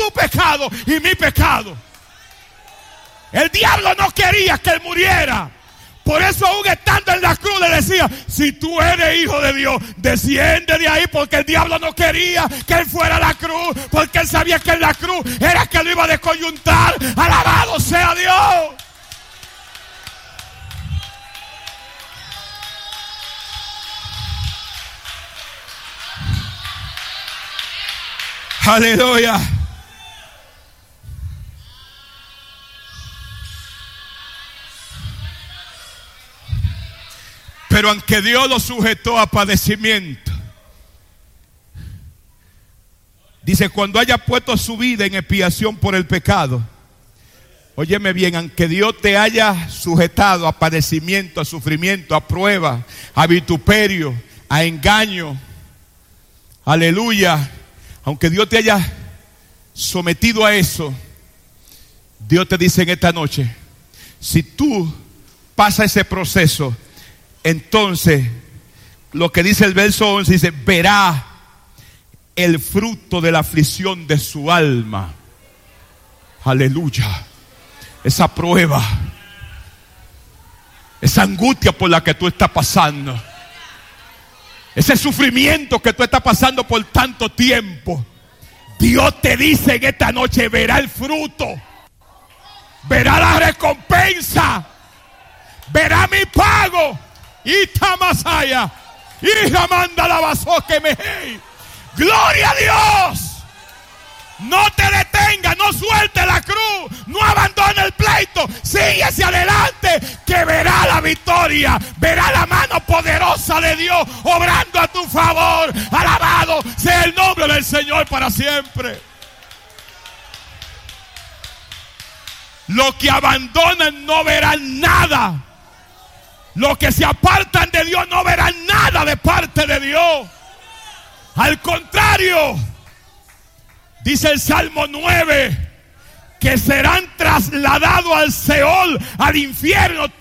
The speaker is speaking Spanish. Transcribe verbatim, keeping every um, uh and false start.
tu pecado y mi pecado. El diablo no quería que él muriera. Por eso, aún estando en la cruz, le decía: si tú eres hijo de Dios, desciende de ahí, porque el diablo no quería que él fuera a la cruz, porque él sabía que en la cruz era que lo iba a descoyuntar. Alabado sea Dios. Aleluya. Pero aunque Dios lo sujetó a padecimiento, dice: cuando haya puesto su vida en expiación por el pecado. Óyeme bien, aunque Dios te haya sujetado a padecimiento, a sufrimiento, a prueba, a vituperio, a engaño, aleluya, aunque Dios te haya sometido a eso, Dios te dice en esta noche: si tú pasas ese proceso, entonces, lo que dice el verso once, dice: verá el fruto de la aflicción de su alma. Aleluya. Esa prueba, esa angustia por la que tú estás pasando, ese sufrimiento que tú estás pasando por tanto tiempo, Dios te dice en esta noche: verá el fruto, verá la recompensa, verá mi pago. Y Tamasaya, y Ramanda la basoque mejey. Gloria a Dios. No te detengas, no suelte la cruz, no abandone el pleito, sigue hacia adelante, que verá la victoria, verá la mano poderosa de Dios obrando a tu favor. Alabado sea el nombre del Señor para siempre. Los que abandonan no verán nada. Los que se apartan de Dios no verán nada de parte de Dios. Al contrario, dice el Salmo nueve, que serán trasladados al Seol, al infierno,